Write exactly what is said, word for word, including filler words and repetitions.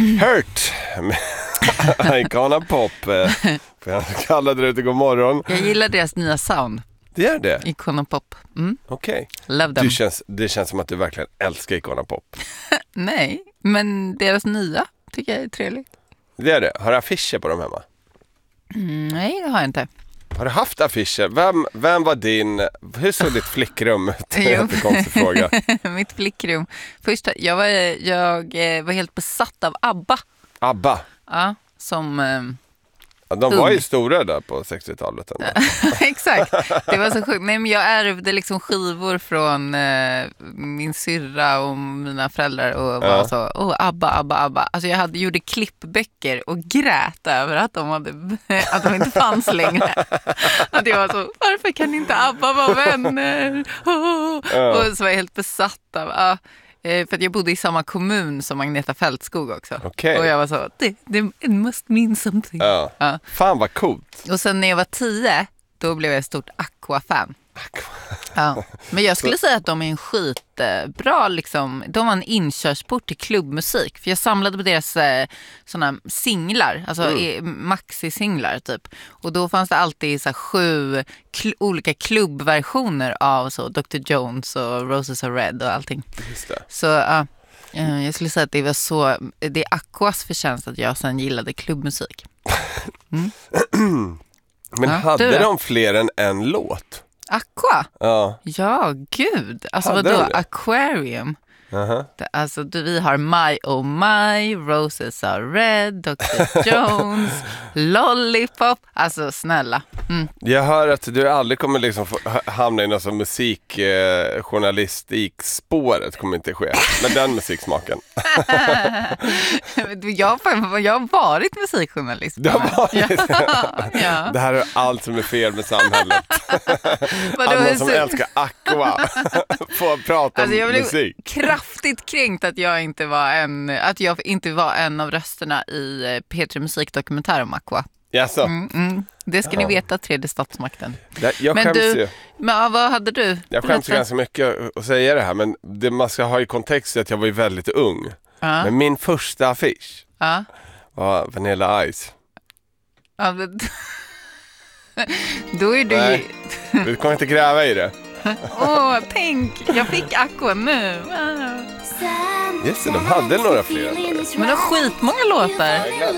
Hurt. Icona Pop. Jag kallade det ute god morgon. Jag gillar deras nya sound. Det är det? Icona Pop. Mm. Okej. Okay. Love them. Det känns, det känns som att du verkligen älskar Icona Pop. Nej, men deras nya tycker jag är trevligt. Det är det. Har du affischer på dem hemma? Mm, nej, det har jag inte. Har du haft affischer? Vem, vem var din... Hur såg ditt flickrum ut? Det är en konstig fråga. Mitt flickrum. Först, jag, var, jag var helt besatt av ABBA. ABBA? Ja, som... Ja, de var ju stora där på sextiotalet ändå. Exakt, det var så sjukt. Nej, men jag ärvde liksom skivor från eh, min syrra och mina föräldrar och var ja. så, oh, ABBA, ABBA, ABBA. Alltså jag hade, gjorde klippböcker och grät över att de, hade, att de inte fanns längre. Att jag var så, varför kan inte ABBA vara vänner? Oh. Ja. Och så var jag helt besatt av... Ah, för att jag bodde i samma kommun som Agneta Fältskog också. Okay. Och jag var så, det, det must mean something. Ja. Ja. Fan vad coolt. Och sen när jag var tio, då blev jag ett stort Aqua-fan. Aqua. Ja. Men jag skulle säga att de är en skitbra, liksom, de var en inkörsport till klubbmusik. För jag samlade på deras eh, såna singlar, alltså mm. maxi-singlar typ. Och då fanns det alltid så här, sju kl- olika klubbversioner av så doktor Jones och Roses Are Red och allting. Just det. Så ja, uh, jag skulle säga att det var så, det är Aquas förtjänst att jag sen gillade klubbmusik. Mm. Men ja, hade de fler än en låt? Aqua? Ja. Ja, gud. Alltså hade vadå? Aquarium? Uh-huh. Det, alltså du, vi har My Oh My, Roses Are Red, doktor Jones, Lollipop. Alltså snälla. Mm. Jag hör att du aldrig kommer liksom få hamna i någon sån musikjournalistikspåret, kommer inte ske. Med den musiksmaken. jag, jag har varit musikjournalist. Du har varit? Ja. Ja. Det här är allt som är fel med samhället. Alla som älskar Aqua får prata alltså, om musik. Kraftigt kränkt att jag inte var en att jag inte var en av rösterna i P tre musikdokumentär om Aqua. Jaså? Mm, mm. Det ska ja. ni veta, tredje statsmakten. Det, jag men skäms du, ju. Men vad hade du? Jag skäms ju ganska mycket att säga det här, men det man ska ha i kontext är att jag var ju väldigt ung. Ja. Men min första affisch ja. var Vanilla Ice. Ja, men... Då är du Nej, du kommer inte gräva i det. Åh, oh, tänk, jag fick Aqua nu. Wow. Just det, de hade några fler. Men de har skitmånga låtar.